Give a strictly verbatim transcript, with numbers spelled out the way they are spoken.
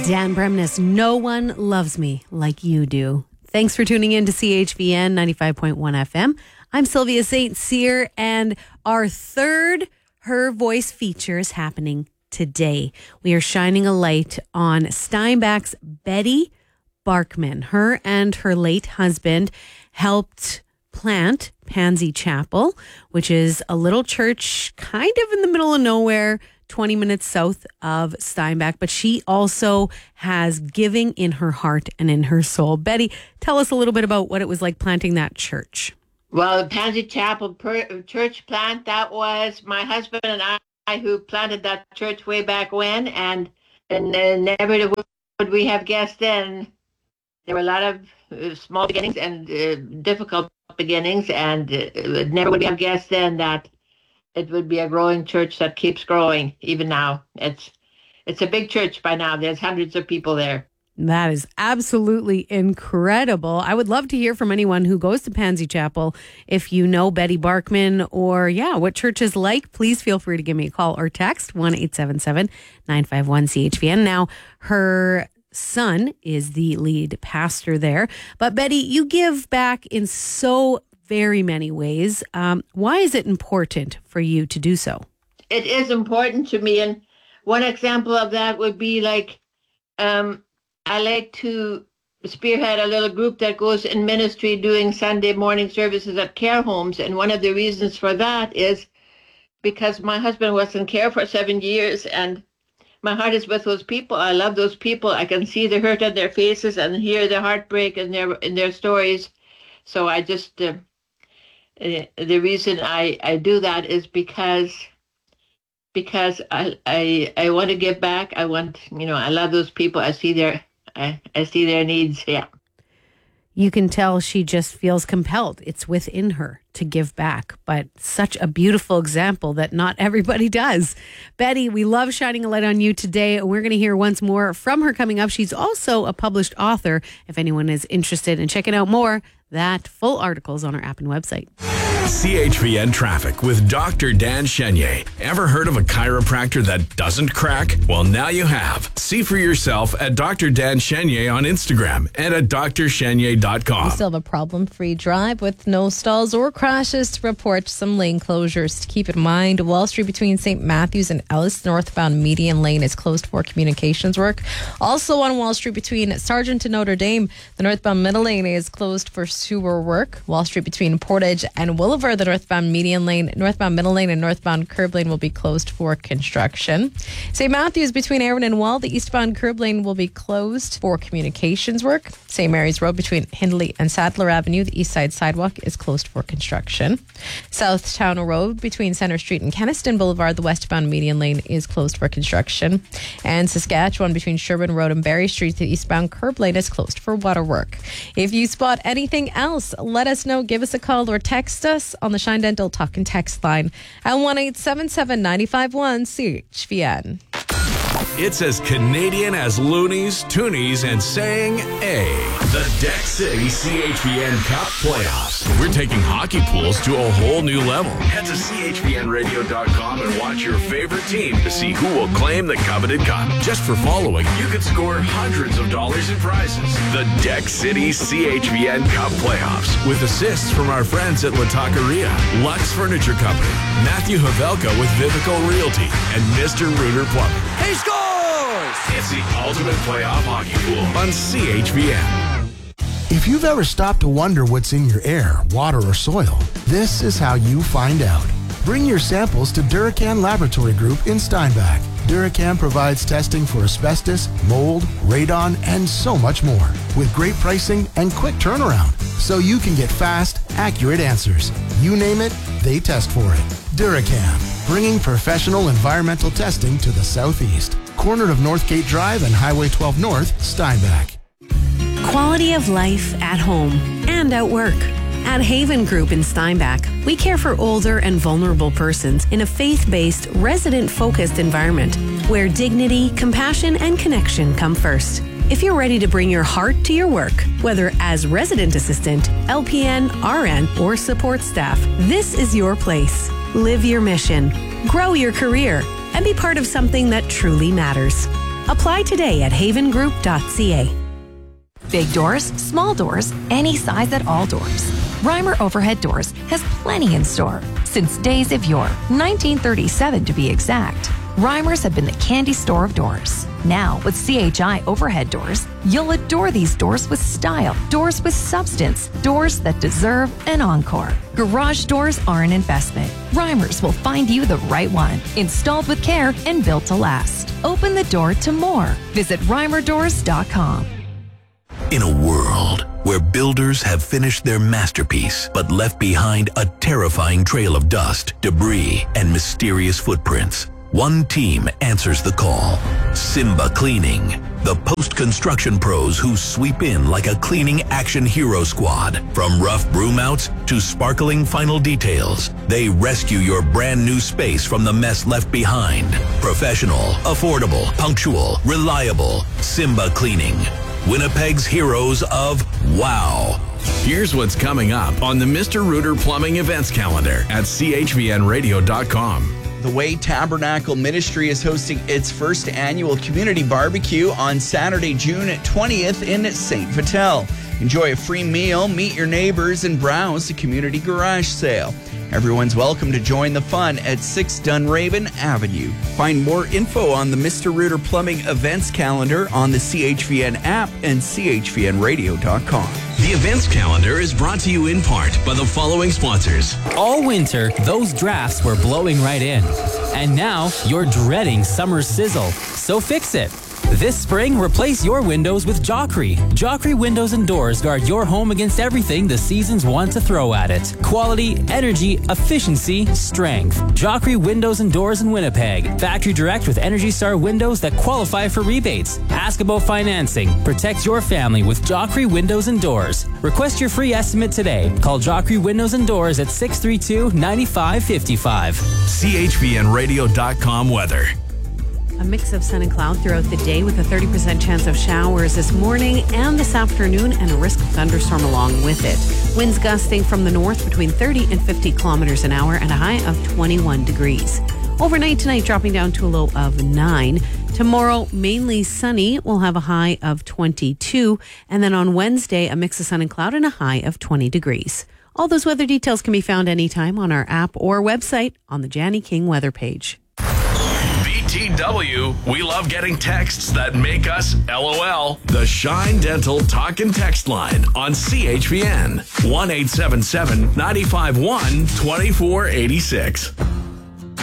Dan Bremnes, no one loves me like you do. Thanks for tuning in to C H V N ninety-five point one F M. I'm Sylvia Saint Cyr, and our third Her Voice feature is happening today. We are shining a light on Steinbach's Betty Barkman. Her and her late husband helped plant Pansy Chapel, which is a little church kind of in the middle of nowhere, twenty minutes south of Steinbach, but she also has giving in her heart and in her soul. Betty, tell us a little bit about what it was like planting that church. Well, the Pansy Chapel per- church plant, that was my husband and I who planted that church way back when, and, and uh, never would we have guessed then. There were a lot of uh, small beginnings and uh, difficult beginnings, and uh, never would we have guessed then that it would be a growing church that keeps growing even now. It's it's a big church by now. There's hundreds of people there. That is absolutely incredible. I would love to hear from anyone who goes to Pansy Chapel. If you know Betty Barkman or, yeah, what church is like, please feel free to give me a call or text one eight seven seven, nine five one, C H V N. Now, her son is the lead pastor there. But Betty, you give back in so very many ways. Um, why is it important for you to do so? It is important to me. And one example of that would be like, um, I like to spearhead a little group that goes in ministry doing Sunday morning services at care homes. And one of the reasons for that is because my husband was in care for seven years and my heart is with those people. I love those people. I can see the hurt on their faces and hear the heartbreak in their in their stories. So I just... Uh, Uh, the reason I, I do that is because because I, I I want to give back. I want, you know, I love those people. I see their I, I see their needs. Yeah. You can tell she just feels compelled. It's within her to give back. But such a beautiful example that not everybody does. Betty, we love shining a light on you today. We're going to hear once more from her coming up. She's also a published author. If anyone is interested in checking out more, that full article is on our app and website. C H V N Traffic with Doctor Dan Chenier. Ever heard of a chiropractor that doesn't crack? Well, now you have. See for yourself at Doctor Dan Chenier on Instagram and at d r chenier dot com. We still have a problem-free drive with no stalls or crashes to report. Some lane closures to keep in mind. Wall Street between Saint Matthews and Ellis, northbound median lane is closed for communications work. Also on Wall Street between Sargent and Notre Dame, the northbound middle lane is closed for sewer work. Wall Street between Portage and Williver, the northbound median lane, northbound middle lane, and northbound curb lane will be closed for construction. Saint Matthews between Aaron and Wall, the eastbound curb lane will be closed for communications work. Saint Mary's Road between Hindley and Sadler Avenue, the east side sidewalk is closed for construction. Southtown Road between Center Street and Kenniston Boulevard, the westbound median lane is closed for construction. And Saskatchewan between Sherburne Road and Barrie Street, the eastbound curb lane is closed for water work. If you spot anything else, let us know. Give us a call or text us on the Shine Dental Talk and Text line at one eight seven seven, nine five one, C H V N. It's as Canadian as loonies, toonies, and saying A. The Deck City C H V N Cup Playoffs. We're taking hockey pools to a whole new level. Head to C H V N radio dot com and watch your favorite team to see who will claim the coveted cup. Just for following, you could score hundreds of dollars in prizes. The Deck City C H V N Cup Playoffs with assists from our friends at La Taqueria, Lux Furniture Company, Matthew Havelka with Vivico Realty, and Mister Rooter Plumbing. He scores! It's the ultimate playoff hockey pool on C H V N. If you've ever stopped to wonder what's in your air, water, or soil, this is how you find out. Bring your samples to Duracan Laboratory Group in Steinbach. Duracan provides testing for asbestos, mold, radon, and so much more, with great pricing and quick turnaround, so you can get fast, accurate answers. You name it, they test for it. Duracan, bringing professional environmental testing to the Southeast. Corner of Northgate Drive and Highway twelve North, Steinbach. Quality of life at home and at work. At Haven Group in Steinbach, we care for older and vulnerable persons in a faith-based, resident-focused environment where dignity, compassion, and connection come first. If you're ready to bring your heart to your work, whether as resident assistant, L P N, R N, or support staff, this is your place. Live your mission, grow your career, and be part of something that truly matters. Apply today at haven group dot c a. Big doors, small doors, any size at all doors. Reimer Overhead Doors has plenty in store. Since days of yore, nineteen thirty-seven to be exact, Reimers have been the candy store of doors. Now, with C H I Overhead Doors, you'll adore these doors with style, doors with substance, doors that deserve an encore. Garage doors are an investment. Reimers will find you the right one, installed with care and built to last. Open the door to more. Visit reimer doors dot com. In a world where builders have finished their masterpiece but left behind a terrifying trail of dust, debris, and mysterious footprints, one team answers the call. Simba Cleaning. The post-construction pros who sweep in like a cleaning action hero squad. From rough broom outs to sparkling final details, they rescue your brand new space from the mess left behind. Professional, affordable, punctual, reliable. Simba Cleaning. Winnipeg's heroes of wow. Here's what's coming up on the Mister Rooter Plumbing events calendar at c h v n radio dot com. The Way Tabernacle Ministry is hosting its first annual community barbecue on Saturday, June twentieth in Saint Vital. Enjoy a free meal, meet your neighbors, and browse the community garage sale. Everyone's welcome to join the fun at six Dunraven Avenue. Find more info on the Mister Rooter Plumbing events calendar on the C H V N app and c h v n radio dot com. The events calendar is brought to you in part by the following sponsors. All winter, those drafts were blowing right in. And now you're dreading summer sizzle. So fix it. This spring, replace your windows with Joffrey. Joffrey Windows and Doors guard your home against everything the seasons want to throw at it. Quality, energy, efficiency, strength. Joffrey Windows and Doors in Winnipeg. Factory direct with Energy Star windows that qualify for rebates. Ask about financing. Protect your family with Joffrey Windows and Doors. Request your free estimate today. Call Joffrey Windows and Doors at six three two, nine five five five. c h v n radio dot com weather. A mix of sun and cloud throughout the day with a thirty percent chance of showers this morning and this afternoon and a risk of thunderstorm along with it. Winds gusting from the north between thirty and fifty kilometers an hour and a high of twenty-one degrees. Overnight tonight dropping down to a low of nine. Tomorrow mainly sunny. We'll have a high of twenty-two. And then on Wednesday a mix of sun and cloud and a high of twenty degrees. All those weather details can be found anytime on our app or website on the Janny King weather page. B T W, we love getting texts that make us LOL. The Shine Dental Talk and Text line on C H V N. one eight seven seven, nine five one, two four eight six.